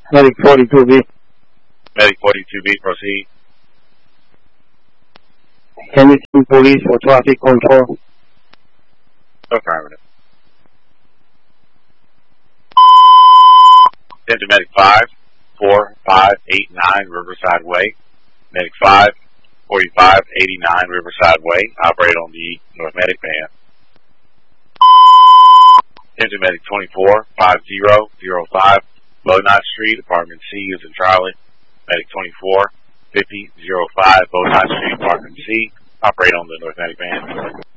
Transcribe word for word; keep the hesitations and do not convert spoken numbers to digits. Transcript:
Medic forty-two B. Medic forty-two B, proceed. Can you send police for traffic control? Affirmative. Send to Medic five, four, five, eight, nine, Riverside Way. Medic five, forty-five, eighty-nine, Riverside Way. Operate on the North Medic van. Send to Medic twenty-four, five zero zero five, Beaunot Street, Apartment C is in Charlie. Medic twenty-four, fifty, zero five, Beaunot Street, Apartment C. Operate on the North Medic van.